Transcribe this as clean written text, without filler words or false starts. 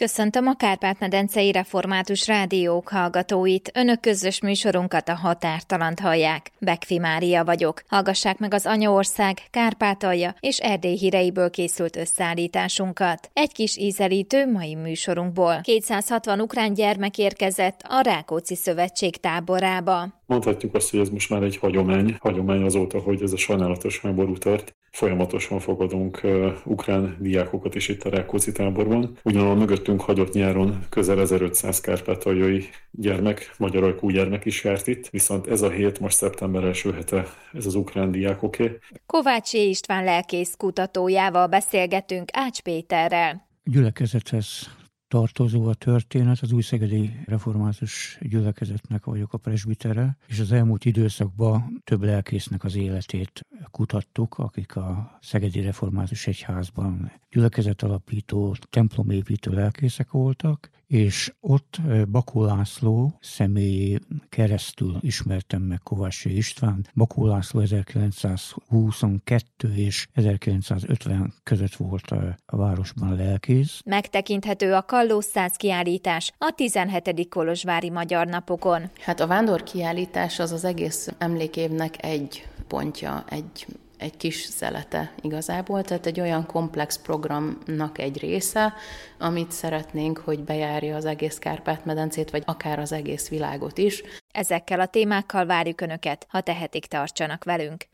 Köszöntöm a Kárpát-medencei Református Rádiók hallgatóit. Önök közös műsorunkat, a Határtalant hallják. Bekfi Mária vagyok. Hallgassák meg az Anyaország, Kárpátalja és Erdély híreiből készült összeállításunkat. Egy kis ízelítő mai műsorunkból. 260 ukrán gyermek érkezett a Rákóczi Szövetség táborába. Mondhatjuk azt, hogy ez most már egy hagyomány azóta, hogy ez a sajnálatos háború tart. Folyamatosan fogadunk ukrán diákokat is itt a Rákóczi táborban. Ugyanahol mögöttünk hagyott nyáron közel 1500 kárpátaljai gyermek, magyar ajkú gyermek is járt itt, viszont ez a hét most szeptember első hete, ez az ukrán diákoké. Kovácsi István lelkész kutatójával beszélgetünk Ács Péterrel. Gyülekezethez tartozó a történet, az Újszegedi Református Gyülekezetnek vagyok a presbitere, és az elmúlt időszakban több lelkésznek az életét kutattuk, akik a Szegedi Református Egyházban gyülekezetalapító, templomépítő lelkészek voltak, és ott Bakó László személyén keresztül ismertem meg Kovácsi István. Bakó László 1922 és 1950 között volt a városban lelkész. Megtekinthető a Kallós-Szász kiállítás a 17. Kolozsvári Magyar Napokon. Hát a vándor kiállítás az egész emlékévnek egy pontja, egy kis szelete igazából, tehát egy olyan komplex programnak egy része, amit szeretnénk, hogy bejárja az egész Kárpát-medencét, vagy akár az egész világot is. Ezekkel a témákkal várjuk Önöket, ha tehetik, tartsanak velünk.